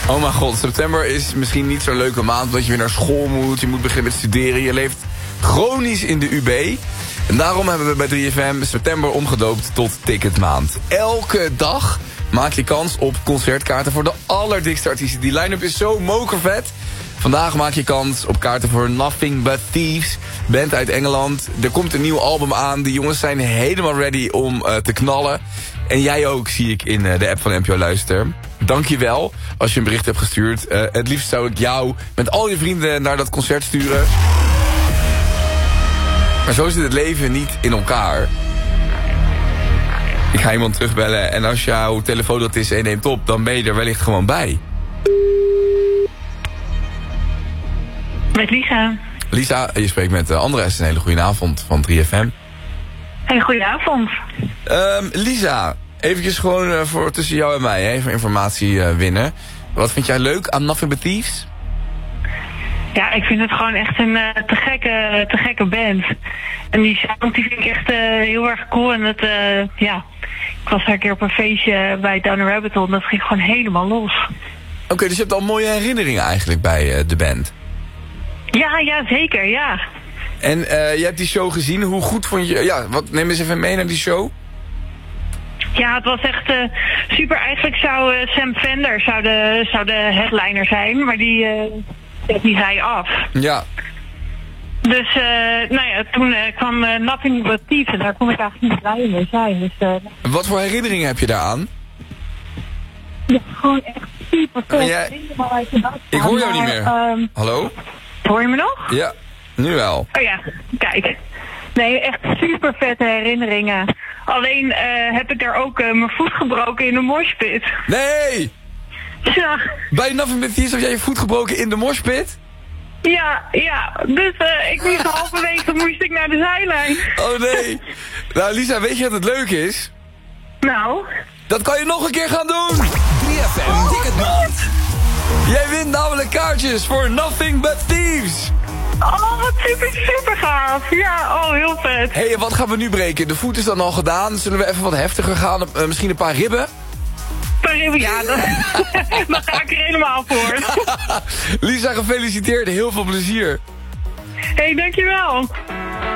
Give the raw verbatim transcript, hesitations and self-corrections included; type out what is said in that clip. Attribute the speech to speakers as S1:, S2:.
S1: Oh mijn god, september is misschien niet zo'n leuke maand... omdat je weer naar school moet, je moet beginnen met studeren... je leeft chronisch in de U B. En daarom hebben we bij drie F M september omgedoopt tot Ticketmaand. Elke dag maak je kans op concertkaarten voor de allerdikste artiesten. Die line-up is zo mokervet. Vandaag maak je kans op kaarten voor Nothing But Thieves, band uit Engeland. Er komt een nieuw album aan. De jongens zijn helemaal ready om uh, te knallen. En jij ook, zie ik in uh, de app van N P O Luister. Dank je wel als je een bericht hebt gestuurd. Uh, het liefst zou ik jou met al je vrienden naar dat concert sturen. Maar zo zit het leven niet in elkaar. Ik ga iemand terugbellen en als jouw telefoon dat is en je neemt op... dan ben je er wellicht gewoon bij.
S2: Met Lisa.
S1: Lisa, je spreekt met uh, Andres. Een hele goede avond van drie F M.
S2: Hey, goedenavond.
S1: Um, Lisa, eventjes gewoon uh, voor tussen jou en mij, hè, even informatie uh, winnen. Wat vind jij leuk aan Nothing But Thieves?
S2: Ja, ik vind het gewoon echt een uh, te, gekke, te gekke band. En die sound die vind ik echt uh, heel erg cool. En het, uh, ja, ik was daar een keer op een feestje bij Down the Rabbit Hole en dat ging gewoon helemaal los.
S1: Oké, okay, dus je hebt al mooie herinneringen eigenlijk bij uh, de band.
S2: Ja, ja, zeker, ja.
S1: En uh, je hebt die show gezien. Hoe goed vond je... Ja, wat, neem eens even mee naar die show.
S2: Ja, het was echt uh, super. Eigenlijk zou uh, Sam Fender zou de, zou de headliner zijn, maar die, uh, die zei af.
S1: Ja.
S2: Dus, uh, nou ja, toen uh, kwam uh, Nothing But Thieves en daar kon ik eigenlijk niet blij mee zijn. Dus, uh,
S1: wat voor herinneringen heb je daaraan?
S2: Ja, gewoon echt super vet.
S1: Ja, ik hoor jou niet meer. Um, Hallo?
S2: Hoor je me nog?
S1: Ja, nu wel.
S2: Oh ja, kijk. Nee, echt super vette herinneringen. Alleen uh, heb ik daar ook uh, mijn voet gebroken in de moshpit.
S1: Nee!
S2: Ja.
S1: Bij Nothing But Thieves heb jij je voet gebroken in de moshpit?
S2: Ja, ja. Dus uh, ik moest halverwege moest ik naar de zijlijn.
S1: Oh nee. Nou Lisa, weet je wat het leuk is?
S2: Nou?
S1: Dat kan je nog een keer gaan doen!
S3: drie F M Ticketmaand.
S1: Jij wint namelijk kaartjes voor Nothing But Thieves.
S2: Oh, wat super, super gaaf. Ja, oh, heel vet.
S1: Hé, hey, wat gaan we nu breken? De voet is dan al gedaan. Zullen we even wat heftiger gaan? Uh, misschien een paar ribben?
S2: Een paar ribben, ja. Dan, dan ga ik er helemaal voor.
S1: Lisa, gefeliciteerd. Heel veel plezier.
S2: Hé, hey, dankjewel.